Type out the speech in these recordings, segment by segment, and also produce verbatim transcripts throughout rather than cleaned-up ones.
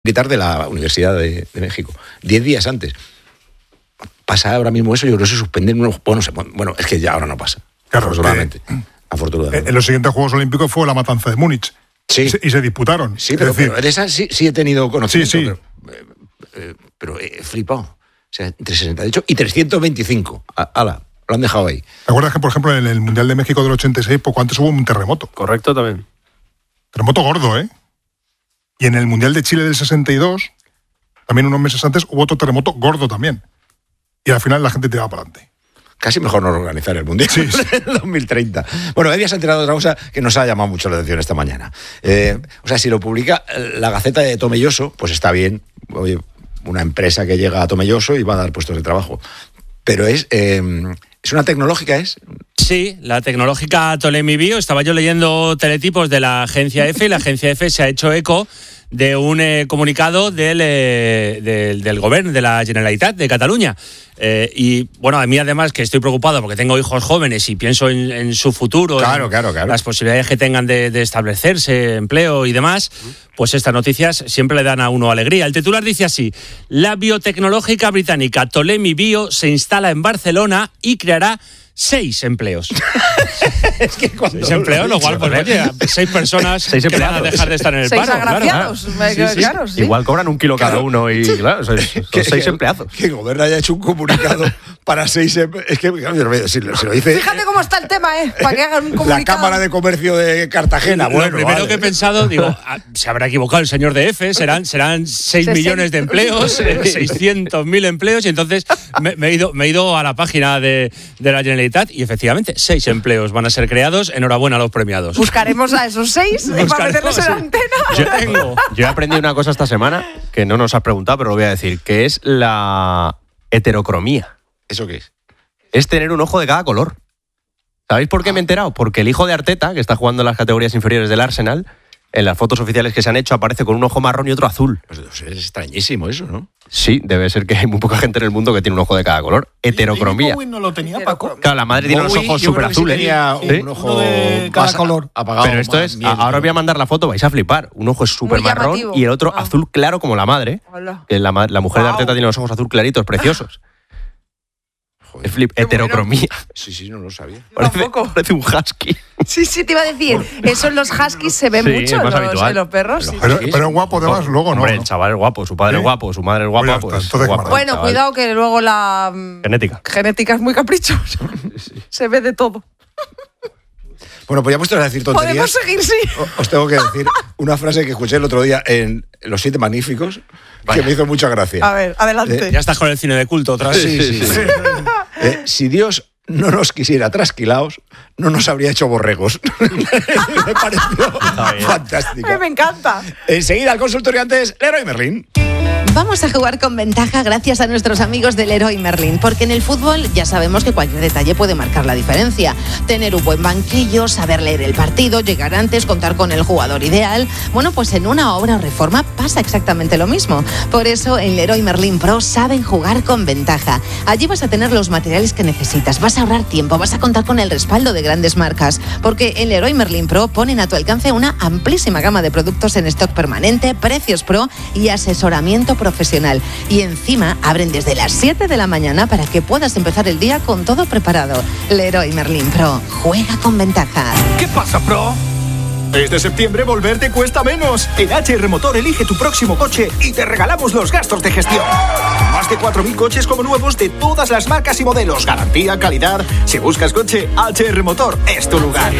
militar de la Universidad de, de México, diez días antes. Pasa ahora mismo eso, yo creo que se suspenden unos... Bueno, se, bueno, es que ya ahora no pasa, claro, afortunadamente. Que, afortunadamente. En los siguientes Juegos Olímpicos fue la matanza de Múnich. Sí. Y se, y se disputaron. Sí, pero, decir, pero en esa sí, sí he tenido conocimiento. Sí, sí. Pero, eh, pero he flipado. O sea, entre sesenta y ocho y trescientos veinticinco. Ala, lo han dejado ahí. ¿Te acuerdas que, por ejemplo, en el Mundial de México del ochenta y seis, poco antes hubo un terremoto? Correcto, también. Terremoto gordo, ¿eh? Y en el Mundial de Chile del sesenta y dos, también unos meses antes, hubo otro terremoto gordo también. Y al final la gente tiraba para adelante. Casi mejor no organizar el Mundial sí, sí. en dos mil treinta. Bueno, Eddie se ha enterado de otra cosa que nos ha llamado mucho la atención esta mañana. Eh, o sea, si lo publica la Gaceta de Tomelloso, pues está bien. Oye, una empresa que llega a Tomelloso y va a dar puestos de trabajo. Pero es, eh, es una tecnológica, ¿es? Sí, la tecnológica Tolemi Bio. Estaba yo leyendo teletipos de la agencia EFE y la agencia EFE se ha hecho eco de un eh, comunicado del, eh, del, del Govern de la Generalitat de Cataluña. Eh, y bueno, a mí además que estoy preocupado porque tengo hijos jóvenes y pienso en, en su futuro, claro, en claro, claro. las posibilidades que tengan de, de establecerse, empleo y demás, pues estas noticias siempre le dan a uno alegría. El titular dice así: la biotecnológica británica Tolemi Bio se instala en Barcelona y creará seis empleos. Es que cuando seis empleos, lo cual, pues oye, seis personas seis que van a dejar de estar en el seis paro. agraciados, Claro, claro. Sí, sí. Claro, sí. Igual cobran un kilo cada uno y claro, son, son que, seis que, empleados. Que el gobierno haya hecho un comunicado para seis empleos. Es que, claro, si lo, si lo dice... Fíjate cómo está el tema, ¿eh? Para que hagan un comunicado. La Cámara de Comercio de Cartagena. Lo Bueno, primero vale. que he pensado, digo, se habrá equivocado el señor de EFE, serán, serán seis millones de empleos, seiscientos mil empleos, y entonces me, me, he ido, me he ido a la página de, de la Generalitat y efectivamente seis empleos van a ser creados. Enhorabuena a los premiados. Buscaremos a esos seis y para meterlos en la antena. Yo, tengo, yo he aprendido una cosa esta semana que no nos has preguntado, pero lo voy a decir, que es la heterocromía. ¿Eso qué es? Es tener un ojo de cada color. ¿Sabéis por qué me he enterado? Porque el hijo de Arteta, que está jugando en las categorías inferiores del Arsenal, en las fotos oficiales que se han hecho aparece con un ojo marrón y otro azul. Pues es extrañísimo eso, ¿no? Sí, debe ser que hay muy poca gente en el mundo que tiene un ojo de cada color. Heterocromía. ¿No lo tenía, Paco? Claro, la madre tiene los Bowie, ojos yo súper creo que sí azules. tenía ¿Sí? un ojo Uno de cada más color. apagado. Pero esto más es, miel, ahora os voy a mandar la foto, vais a flipar. Un ojo es súper Muy marrón llamativo. y el otro Ah. azul claro como la madre. Hola. Que la, ma- la mujer de Guau. Arteta tiene los ojos azul claritos, preciosos. Joder. Es flip, Qué heterocromía. Sí, sí, no lo sabía. Parece, Tampoco. parece un husky. Sí, sí, te iba a decir. Eso en los huskies se ve Sí, mucho, es más en los, habitual. en los perros. sí. Pero, pero es guapo además, luego no. Hombre, ¿no? el chaval es guapo, su padre ¿Sí? es guapo, su madre es guapa, Pues ya pues, está, entonces guapo, maravilla. Bueno, chaval. cuidado que luego la mm, Genética. genética es muy caprichosa. Se ve de todo. Bueno, pues ya puesto a decir Podemos tonterías. seguir, sí. Os tengo que decir una frase que escuché el otro día en Los Siete Magníficos que me hizo mucha gracia. A ver, adelante. Ya estás con el cine de culto otra vez. Sí, sí, sí. Eh, si Dios no nos quisiera trasquilaos, no nos habría hecho borregos. Me pareció Ay, fantástica. me encanta. Enseguida al consultorio antes, Leroy Merlin. Vamos a jugar con ventaja gracias a nuestros amigos del Leroy Merlin, porque en el fútbol ya sabemos que cualquier detalle puede marcar la diferencia. Tener un buen banquillo, saber leer el partido, llegar antes, contar con el jugador ideal. Bueno, pues en una obra o reforma pasa exactamente lo mismo. Por eso en Leroy Merlin Pro saben jugar con ventaja. Allí vas a tener los materiales que necesitas, vas a ahorrar tiempo, vas a contar con el respaldo de grandes marcas, porque en Leroy Merlin Pro ponen a tu alcance una amplísima gama de productos en stock permanente, precios pro y asesoramiento profesional. Y encima abren desde las siete de la mañana para que puedas empezar el día con todo preparado. Leroy Merlin Pro, juega con ventaja. ¿Qué pasa, Pro? Este septiembre volver te cuesta menos. En H R Motor elige tu próximo coche y te regalamos los gastos de gestión. Más de cuatro mil coches como nuevos de todas las marcas y modelos. Garantía, calidad. Si buscas coche, H R Motor es tu lugar.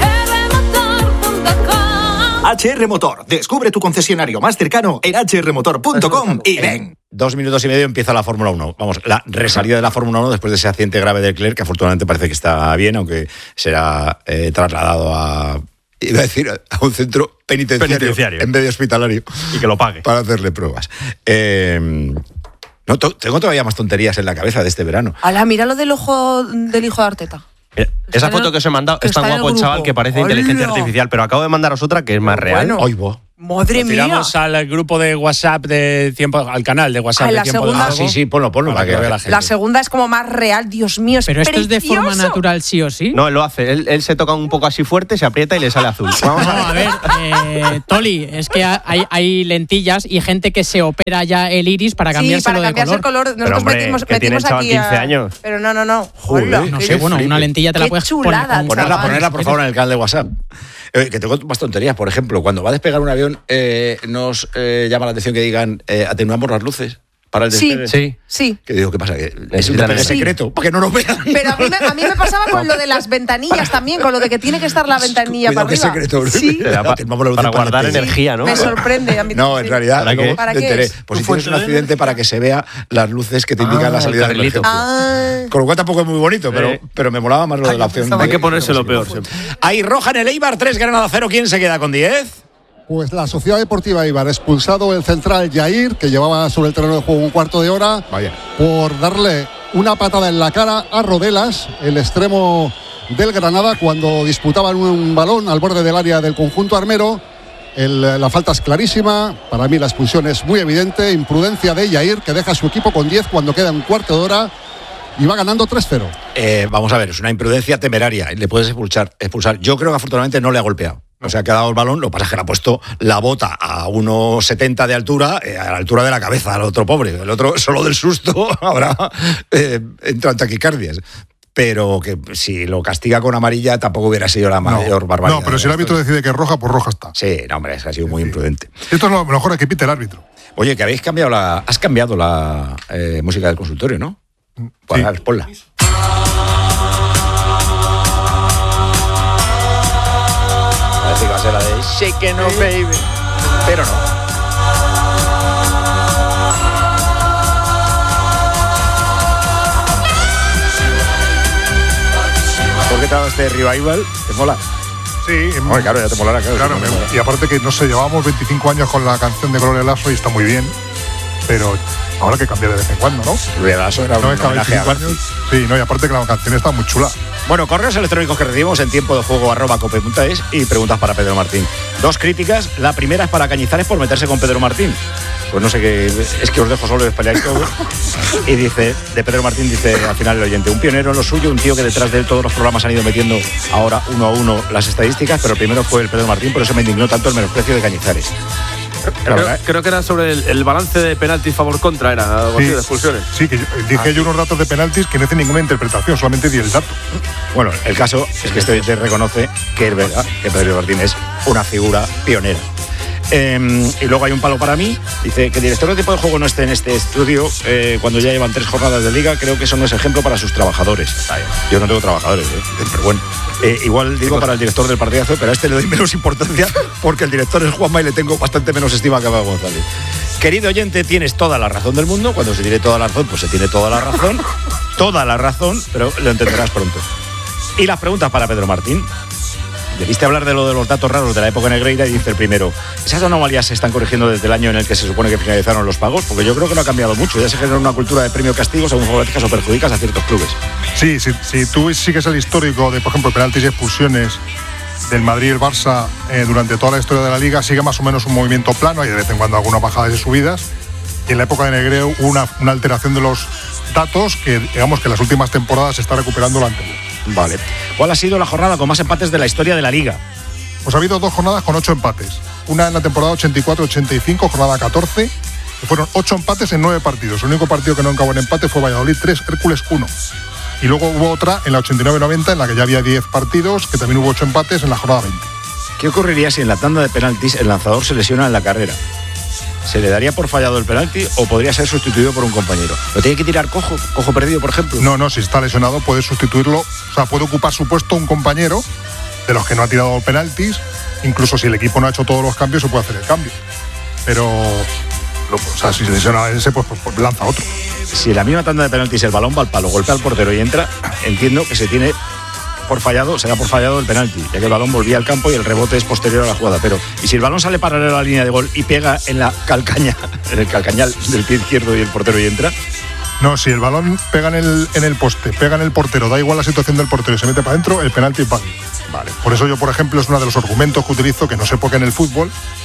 H R Motor. Descubre tu concesionario más cercano en h r motor punto com y ven. Dos minutos y medio empieza la Fórmula uno. Vamos, la resalida de la Fórmula uno después de ese accidente grave de Leclerc, que afortunadamente parece que está bien, aunque será eh, trasladado a... Iba a decir, a un centro penitenciario, Penitenciario. en vez de hospitalario. Y que lo pague. Para hacerle pruebas. Eh, no, to- tengo todavía más tonterías en la cabeza de este verano. Ala, mira lo del ojo del hijo de Arteta. Mira, Está esa en foto el- que os he mandado que es tan está en el guapo el chaval grupo. que parece ¡Hola! inteligencia artificial, pero acabo de mandaros otra que es más real. Bueno. Oy, bo. Madre Lo mía. tiramos al grupo de WhatsApp de tiempo, al canal de WhatsApp Ay, de la tiempo segunda- de Ah, juego. sí, sí, ponlo, ponlo. Para Para que que vea la gente. La segunda es como más real, Dios mío, es Pero esto es de forma precioso. natural, sí o sí. No, él lo hace. Él, él se toca un poco así fuerte, se aprieta y le sale azul. Vamos No, a a ver, eh, Toli, es que hay, hay lentillas y gente que se opera ya el iris para Sí, cambiárselo para de cambiarse color. el color. Nosotros hombre, metimos, que tiene metimos el chaval aquí a- quince años. Pero no, no, no. Joder, Hola, No qué sé, bueno, flipe. una lentilla te la Qué puedes chulada, poner. con- Ponerla, chaval. ponerla, por favor, en el canal de WhatsApp. Eh, que tengo más tonterías. Por ejemplo, cuando va a despegar un avión, eh, nos eh, llama la atención que digan, eh, atenuamos las luces para el Sí. despegue. Sí. Sí. Que digo, ¿qué pasa? Que es un Necesitan despegue el- secreto, para que no nos vean. Pero a mí, me, a mí me pasaba con lo de las ventanillas también, con lo de que tiene que estar la ventanilla Cuidado, para que arriba. secreto. Sí. Era pa- Atenuamos las luces para guardar el despegue. energía, ¿no? Me sorprende. A mí No, en sí. realidad, ¿Para luego qué? ¿Para me qué enteré. es? Pues si tienes un accidente para que se vea las luces que te indican Ah, la salida el de carrilito. emergencia. Ah. Con lo cual tampoco es muy bonito, pero, Eh. pero me molaba más lo de la opción. Hay de- que ponerse lo peor siempre. Hay roja en el Eibar, tres Granada cero. ¿Quién se queda con diez? Pues la Sociedad Deportiva Eibar, expulsado el central Jair, que llevaba sobre el terreno de juego un cuarto de hora, Vaya. por darle una patada en la cara a Rodelas, el extremo del Granada, cuando disputaban un balón al borde del área del conjunto armero. El- la falta es clarísima, para mí la expulsión es muy evidente, imprudencia de Jair, que deja a su equipo con diez cuando queda un cuarto de hora y va ganando tres cero. Eh, vamos a ver, es una imprudencia temeraria. Le puedes expulsar, expulsar. Yo creo que afortunadamente no le ha golpeado. O sea, que ha dado el balón, lo que pasa es que le ha puesto la bota a unos setenta de altura, eh, a la altura de la cabeza al otro pobre. El otro, solo del susto, habrá eh, entrado en taquicardias. Pero que si lo castiga con amarilla tampoco hubiera sido la mayor barbaridad. No, pero si el árbitro decide que es roja, pues roja está. Sí, no, hombre, es que ha sido muy imprudente. Esto es lo mejor que pite el árbitro. Oye, que habéis cambiado la. Has cambiado la eh, música del consultorio, ¿no? Pues, Sí. a ver, ponla. Parece que va a ser la de Shake It No Baby. Pero no. ¿Por qué te ha dado este revival? ¿Te mola? Sí, Hombre, claro, ya te molará, claro. Claro, sí, me- me mola. y aparte que, no sé, llevábamos veinticinco años con la canción de Gloria Lasso y está muy bien, pero ahora que cambia de vez en cuando, ¿no? Eso era un No es cada homenaje a veinticinco años. Sí, no, y aparte que la canción está muy chula. Bueno, correos electrónicos que recibimos en tiempo de juego arroba cope punto es y preguntas para Pedro Martín. Dos críticas. La primera es para Cañizares por meterse con Pedro Martín. Pues no sé qué, es que os dejo solo y os peleáis todos. Y dice, de Pedro Martín dice al final el oyente, un pionero en lo suyo, un tío que detrás de él todos los programas han ido metiendo ahora uno a uno las estadísticas, pero el primero fue el Pedro Martín, por eso me indignó tanto el menosprecio de Cañizares. La Creo, verdad, creo que era sobre el, el balance de penaltis favor contra, era algo así, de expulsiones. Sí, que yo- dije yo unos datos de penaltis que no hacen ninguna interpretación, solamente di el dato. Bueno, el caso es que este oyente reconoce que es verdad que Pedro Martín es una figura pionera. Eh, y luego hay un palo para mí. Dice que el director de tiempo de juego no esté en este estudio eh, cuando ya llevan tres jornadas de liga. Creo que eso no es ejemplo para sus trabajadores. Yo no tengo trabajadores, ¿eh? Pero bueno. Eh, igual digo para el director del partidazo, pero a este le doy menos importancia porque el director es Juanma y le tengo bastante menos estima que a Pablo González. Querido oyente, tienes toda la razón del mundo. Cuando se tiene toda la razón, pues se tiene toda la razón. Toda la razón, pero lo entenderás pronto. Y las preguntas para Pedro Martín. Debiste hablar de lo de los datos raros de la época negreira y dice el primero, ¿esas anomalías se están corrigiendo desde el año en el que se supone que finalizaron los pagos? Porque yo creo que no ha cambiado mucho. Ya se genera una cultura de premio castigo según favorecas o perjudicas a ciertos clubes. Sí, si, si tú sigues el histórico de, por ejemplo, penaltis y expulsiones del Madrid y el Barça eh, durante toda la historia de la Liga, sigue más o menos un movimiento plano, hay de vez en cuando algunas bajadas y subidas. Y en la época de Negreo hubo una, una alteración de los datos que, digamos, que en las últimas temporadas se está recuperando lo anterior. Vale. ¿Cuál ha sido la jornada con más empates de la historia de la Liga? Pues ha habido dos jornadas con ocho empates. Una en la temporada ochenta y cuatro ochenta y cinco, jornada catorce, que fueron ocho empates en nueve partidos. El único partido que no acabó en empate fue Valladolid tres, Hércules uno. Y luego hubo otra en la ochenta y nueve noventa, en la que ya había diez partidos, que también hubo ocho empates en la jornada veinte. ¿Qué ocurriría si en la tanda de penaltis el lanzador se lesiona en la carrera? ¿Se le daría por fallado el penalti o podría ser sustituido por un compañero? ¿Lo tiene que tirar cojo? ¿Cojo perdido, por ejemplo? No, no, si está lesionado puede sustituirlo, o sea, puede ocupar su puesto un compañero de los que no ha tirado penaltis, incluso si el equipo no ha hecho todos los cambios se puede hacer el cambio. Pero, lo- o sea, si se lesiona ese, pues, pues, pues lanza otro. Si en la misma tanda de penaltis el balón va al palo, golpea al portero y entra, entiendo que se tiene por fallado, será por fallado el penalti, ya que el balón volvía al campo y el rebote es posterior a la jugada. Pero, ¿y si el balón sale paralelo a la línea de gol y pega en la calcaña, en el calcañal del pie izquierdo y el portero y entra? No, si el balón pega en el, en el poste, pega en el portero, da igual la situación del portero y se mete para adentro, el penalti es válido. Vale. Por eso yo, por ejemplo, es uno de los argumentos que utilizo, que no sé por qué en el fútbol,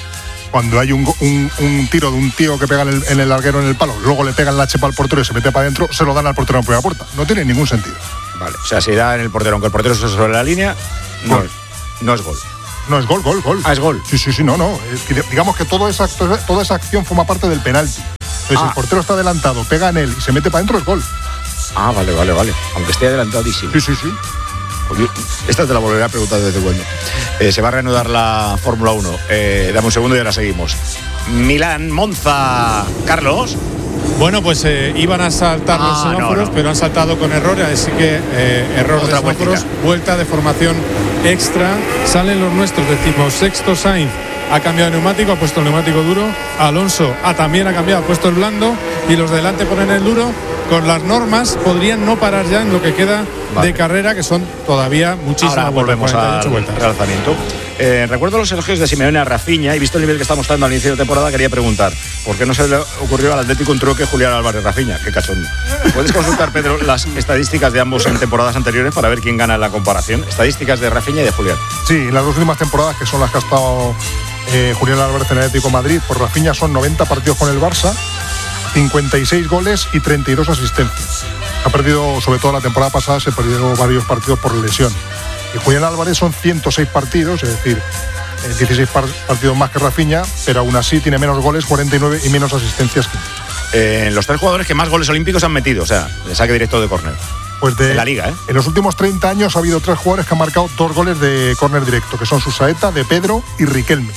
cuando hay un, un, un tiro de un tío que pega en el, en el larguero en el palo, luego le pegan la chepa al portero y se mete para adentro, se lo dan al portero en primera puerta. No tiene ningún sentido. Vale, o sea, si da en el portero, aunque el portero esté sobre la línea, no, no es gol. No, es gol, gol, gol. Ah, es gol. Sí, sí, sí, no, no. Es que, digamos que toda esa, toda esa acción forma parte del penalti. Entonces, ah. el portero está adelantado, pega en él y se mete para adentro, es gol. Ah, vale, vale, vale. Aunque esté adelantadísimo. Sí, sí, sí. Oye, esta te la volveré a preguntar desde cuando. Eh, se va a reanudar la Fórmula uno. Eh, dame un segundo y ahora seguimos. Milán, Monza, Carlos. Bueno, pues eh, iban a saltar ah, los semáforos, no, no. pero han saltado con error, así que eh, error Otra de semáforos, vueltica. vuelta de formación extra. Salen los nuestros, decimos, sexto Sainz ha cambiado de neumático, ha puesto el neumático duro. Alonso ha, también ha cambiado, ha puesto el blando. Y los de delante ponen el duro. Con las normas podrían no parar ya en lo que queda vale. de carrera, que son todavía muchísimas. Ahora volvemos al relanzamiento. Eh, recuerdo los elogios de Simeone a Rafinha y visto el nivel que está mostrando al inicio de temporada, quería preguntar ¿por qué no se le ocurrió al Atlético un truque Julián Álvarez Rafinha? Qué cachondo. ¿Puedes consultar, Pedro, las estadísticas de ambos en temporadas anteriores para ver quién gana en la comparación? Estadísticas de Rafinha y de Julián. Sí, las dos últimas temporadas, que son las que ha estado eh, Julián Álvarez en el Atlético de Madrid, por Rafinha son noventa partidos con el Barça, cincuenta y seis goles y treinta y dos asistencias. Ha perdido, sobre todo la temporada pasada, se perdió varios partidos por lesión. Y Julián Álvarez son ciento seis partidos, es decir, dieciséis partidos más que Rafinha, pero aún así tiene menos goles, cuarenta y nueve, y menos asistencias que eh, los tres jugadores que más goles olímpicos han metido, o sea, de saque directo de córner. Pues de, de la liga, ¿eh? En los últimos treinta años ha habido tres jugadores que han marcado dos goles de córner directo, que son Susaeta, De Pedro y Riquelme.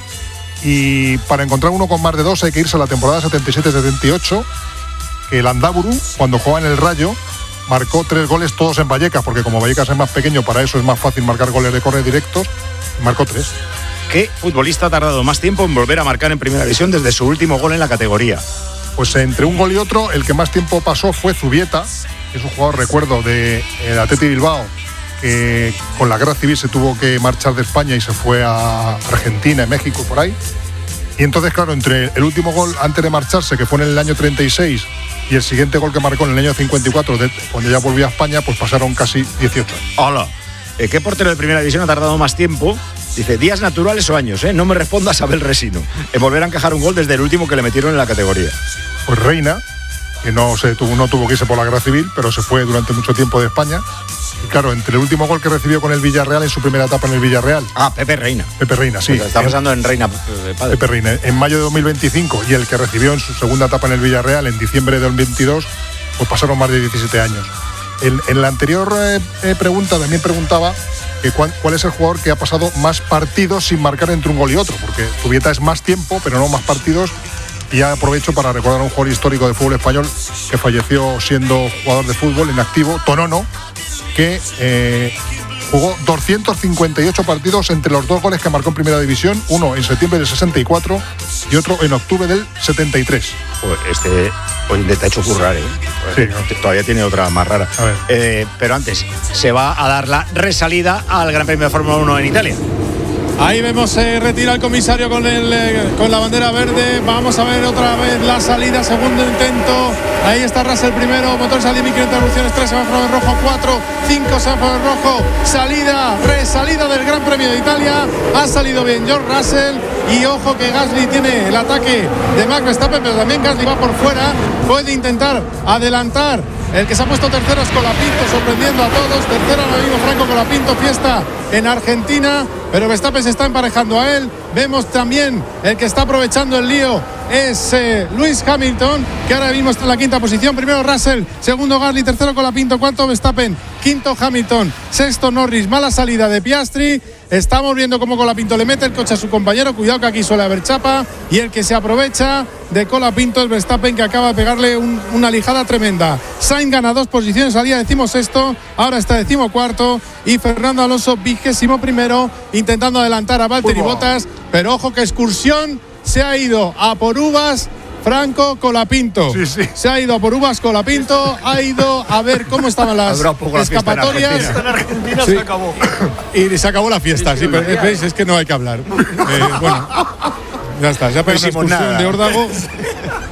Y para encontrar uno con más de dos hay que irse a la temporada setenta y siete setenta y ocho, que el Andaburu, cuando jugaba en el Rayo, marcó tres goles todos en Vallecas, porque como Vallecas es más pequeño, para eso es más fácil marcar goles de córner directos, y marcó tres. ¿Qué futbolista ha tardado más tiempo en volver a marcar en Primera División desde su último gol en la categoría? Pues entre un gol y otro, el que más tiempo pasó fue Zubieta, que es un jugador, recuerdo, de el Athletic Bilbao, que con la guerra civil se tuvo que marchar de España y se fue a Argentina, México, por ahí. Y entonces, claro, entre el último gol antes de marcharse, que fue en el año treinta y seis, y el siguiente gol que marcó en el año cincuenta y cuatro, de, cuando ya volvió a España, pues pasaron casi dieciocho años. Hola. Eh, ¿Qué portero de Primera División ha tardado más tiempo? Dice, días naturales o años, ¿eh? No me respondas Abel Resino. En volver a encajar un gol desde el último que le metieron en la categoría. Pues Reina, que no, se tuvo, no tuvo que irse por la guerra civil, pero se fue durante mucho tiempo de España. Y claro, entre el último gol que recibió con el Villarreal en su primera etapa en el Villarreal. Ah, Pepe Reina. Pepe Reina, sí. Pues está pensando en Reina, padre. Pepe Reina, en mayo de dos mil veinticinco, y el que recibió en su segunda etapa en el Villarreal en diciembre de dos mil veintidós, pues pasaron más de diecisiete años. En, en la anterior eh, pregunta también preguntaba que cuál, cuál es el jugador que ha pasado más partidos sin marcar entre un gol y otro, porque Zubieta es más tiempo, pero no más partidos. Y ya aprovecho para recordar a un jugador histórico de fútbol español que falleció siendo jugador de fútbol en activo, Tonono, que eh, jugó doscientos cincuenta y ocho partidos entre los dos goles que marcó en Primera División, uno en septiembre del sesenta y cuatro y otro en octubre del setenta y tres. Pues este hoy le te ha hecho currar, ¿eh? Sí. Todavía tiene otra más rara. A ver. Eh, pero antes, se va a dar la resalida al Gran Premio de Fórmula uno en Italia. Ahí vemos, se eh, retira el comisario con, el, eh, con la bandera verde. Vamos a ver otra vez la salida, segundo intento. Ahí está Russell primero, motor salida, mil quinientas revoluciones, tres semáforos rojo, cuatro, cinco semáforos rojo. Salida, resalida del Gran Premio de Italia. Ha salido bien George Russell. Y ojo que Gasly tiene el ataque de Max Verstappen, pero también Gasly va por fuera. Puede intentar adelantar. El que se ha puesto tercero es Colapinto, sorprendiendo a todos. Tercero ahora mismo Franco Colapinto, fiesta en Argentina, pero Verstappen se está emparejando a él. Vemos también el que está aprovechando el lío es eh, Lewis Hamilton, que ahora mismo está en la quinta posición. Primero Russell, segundo Gasly, tercero Colapinto, cuarto Verstappen, quinto Hamilton, sexto Norris. Mala salida de Piastri. Estamos viendo cómo Colapinto le mete el coche a su compañero. Cuidado que aquí suele haber chapa. Y el que se aprovecha de Colapinto es Verstappen, que acaba de pegarle un, una lijada tremenda. Sainz gana dos posiciones, salía decimosexto, ahora está decimocuarto. Y Fernando Alonso vigésimo primero, intentando adelantar a Valtteri Bottas. Pero ojo que excursión se ha ido a por uvas. Franco Colapinto. Sí, sí. Se ha ido a por uvas Colapinto, ha ido a ver cómo estaban las escapatorias. En Argentina, en Argentina sí. se acabó. Y se acabó la fiesta, sí, pero veis, es que no hay que hablar. Eh, bueno, ya está, ya pegó la expulsión de Órdago.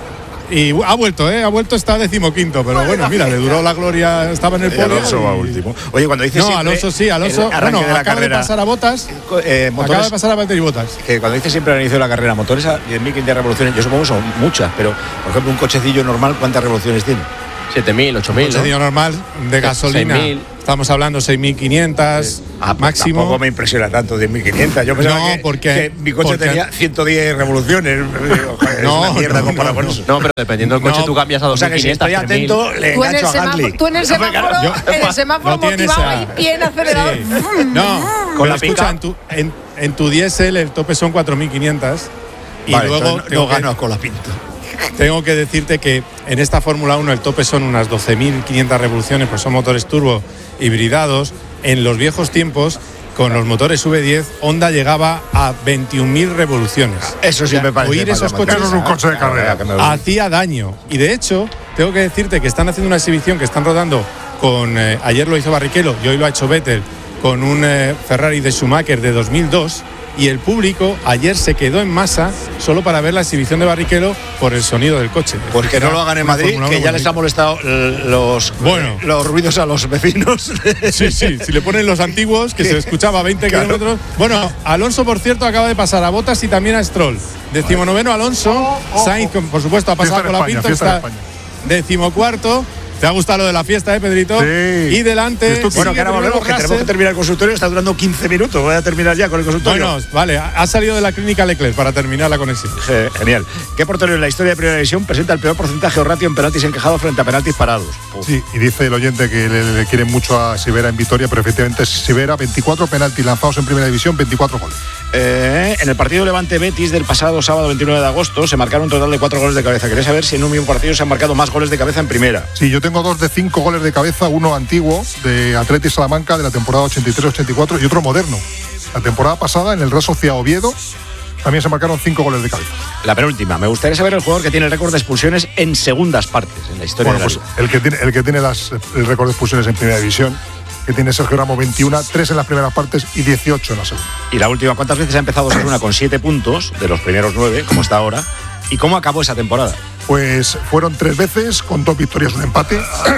Y ha vuelto, ¿eh? Ha vuelto, está decimoquinto. Pero bueno, mira, le duró la gloria, estaba en el podio. Alonso va último. Oye, cuando dices No, siempre Alonso sí, Alonso. el Bueno, arranque de la acaba carrera, de pasar a Bottas. eh, motores, Acaba de pasar a Valtteri Bottas. que cuando dices siempre al inicio de la carrera, motores a diez mil quinientas revoluciones, yo supongo que son muchas, pero por ejemplo, un cochecillo normal, ¿cuántas revoluciones tiene? siete mil, ocho mil. Un cochecillo normal de gasolina. seis mil. Estamos hablando seis mil quinientas Ah, máximo. Tampoco me impresiona tanto diez mil quinientas. Yo pensaba No, que, porque- que mi coche porque- tenía ciento diez revoluciones. Digo, joder, No, es una mierda no, comparado no, con no. eso. No, pero dependiendo del coche No, tú cambias a O sea que si dos mil quinientas, estoy tres mil. atento, le Tú en el engancho a semáforo, Hartley. tú en el semáforo, yo- en el semáforo no tienes motivado a- ahí, bien acelerador. Sí. No, Con con la la escucha, pica. en tu, en, en tu diésel el tope son cuatro mil quinientas. Y Vale, luego entonces tengo no que- gano con la pinta. Tengo que decirte que en esta Fórmula uno el tope son unas doce mil quinientas revoluciones, pues son motores turbo hibridados. En los viejos tiempos, con los motores V diez, Honda llegaba a veintiún mil revoluciones. Eso sí O sea, me parece. oír esos matemático. coches Eso es un coche de carrera. Que me lo- hacía daño. Y de hecho, tengo que decirte que están haciendo una exhibición que están rodando con. Eh, ayer lo hizo Barrichello y hoy lo ha hecho Vettel con un eh, Ferrari de Schumacher de dos mil dos. Y el público ayer se quedó en masa solo para ver la exhibición de Barrichello por el sonido del coche. Pues que no lo hagan en Una Madrid, Fórmula que uno ya les ha bonita. molestado eh, los, Bueno. eh, los ruidos a los vecinos. Sí, sí, si le ponen los antiguos, que se escuchaba a veinte Claro. kilómetros. Bueno, Alonso, por cierto, acaba de pasar a Bottas y también a Stroll. Decimonoveno Alonso, Sainz, por supuesto, ha pasado Fiesta en con la España, pinta, fiesta en está España. decimocuarto. ¿Te ha gustado lo de la fiesta, eh, Pedrito? Sí. Y delante. Esto- Bueno, sigue que ahora volvemos, primero que tenemos que Russell. terminar el consultorio. Está durando quince minutos. Voy a terminar ya con el consultorio. Bueno, vale, ha salido de la clínica Leclerc para terminar la conexión. Je- Genial. ¿Qué portero en la historia de Primera División presenta el peor porcentaje o ratio en penaltis encajados frente a penaltis parados? Uf. Sí, y dice el oyente que le, le quieren mucho a Sivera en Vitoria, pero efectivamente Sivera, veinticuatro penaltis lanzados en Primera División, veinticuatro goles. Eh, en el partido Levante-Betis del pasado sábado veintinueve de agosto se marcaron un total de cuatro goles de cabeza. Quería saber si en un mismo partido se han marcado más goles de cabeza en primera. Sí, yo tengo dos de cinco goles de cabeza, uno antiguo de Atleti Salamanca de la temporada ochenta y tres ochenta y cuatro y otro moderno. La temporada pasada en el Real Sociedad Oviedo también se marcaron cinco goles de cabeza. La penúltima. Me gustaría saber el jugador que tiene el récord de expulsiones en segundas partes en la historia Bueno, de la pues liga. el que tiene, el que tiene las, el récord de expulsiones en Primera División, que tiene Sergio Ramos veintiuno, tres en las primeras partes y dieciocho en la segunda. Y la última, ¿cuántas veces ha empezado Osasuna con siete puntos de los primeros nueve, como está ahora? ¿Y cómo acabó esa temporada? Pues fueron tres veces, con dos victorias, un empate.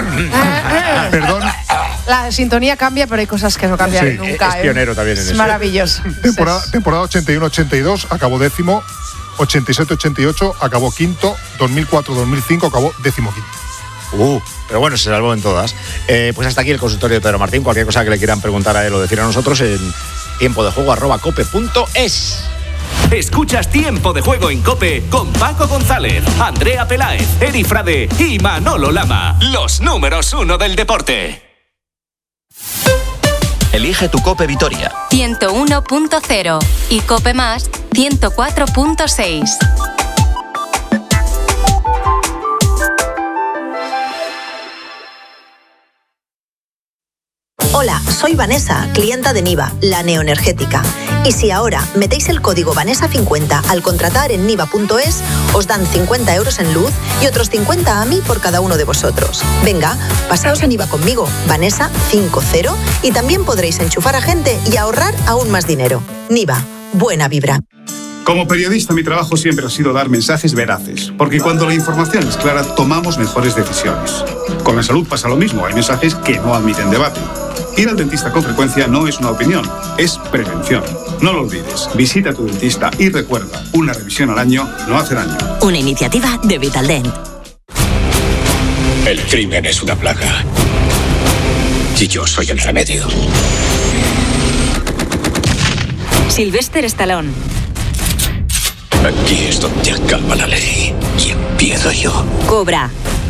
Perdón, La sintonía cambia, pero hay cosas que no cambian Sí, nunca. es ¿eh? pionero también en Es eso. maravilloso. temporada, temporada ochenta y uno ochenta y dos acabó décimo, ochenta y siete ochenta y ocho acabó quinto, dos mil cuatro dos mil cinco acabó décimo quinto. Uh, pero bueno, se salvó en todas. Eh, pues hasta aquí el consultorio de Pedro Martín. Cualquier cosa que le quieran preguntar a él o decir a nosotros en tiempo de juego arroba cope punto es. Escuchas Tiempo de Juego en COPE con Paco González, Andrea Peláez, Eri Frade y Manolo Lama. Los números uno del deporte. Elige tu Cope Vitoria. ciento uno punto cero y Cope Más ciento cuatro punto seis. Hola, soy Vanessa, clienta de Niva, la neoenergética. Y si ahora metéis el código Vanessa cincuenta al contratar en niva punto es, os dan cincuenta euros en luz y otros cincuenta a mí por cada uno de vosotros. Venga, pasaos a Niva conmigo, Vanessa cincuenta, y también podréis enchufar a gente y ahorrar aún más dinero. Niva, buena vibra. Como periodista, mi trabajo siempre ha sido dar mensajes veraces, porque cuando la información es clara, tomamos mejores decisiones. Con la salud pasa lo mismo, hay mensajes que no admiten debate. Ir al dentista con frecuencia no es una opinión, es prevención. No lo olvides, visita a tu dentista y recuerda, una revisión al año no hace daño. Una iniciativa de Vitaldent. El crimen es una plaga. Y yo soy el remedio. Sylvester Stallone. Aquí es donde acaba la ley y empiezo yo. Cobra.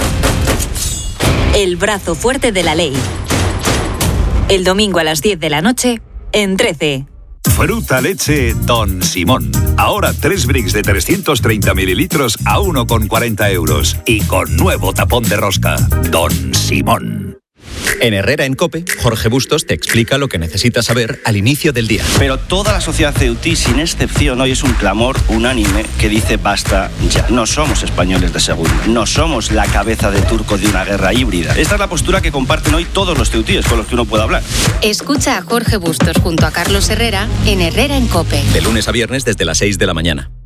El brazo fuerte de la ley. El domingo a las diez de la noche, en trece. Fruta leche Don Simón. Ahora tres bricks de trescientos treinta mililitros a uno con cuarenta euros. Y con nuevo tapón de rosca. Don Simón. En Herrera en COPE, Jorge Bustos te explica lo que necesitas saber al inicio del día. Pero toda la sociedad ceutí, sin excepción, hoy es un clamor unánime que dice basta ya. No somos españoles de segunda, no somos la cabeza de turco de una guerra híbrida. Esta es la postura que comparten hoy todos los ceutíes con los que uno puede hablar. Escucha a Jorge Bustos junto a Carlos Herrera en Herrera en COPE. De lunes a viernes desde las seis de la mañana.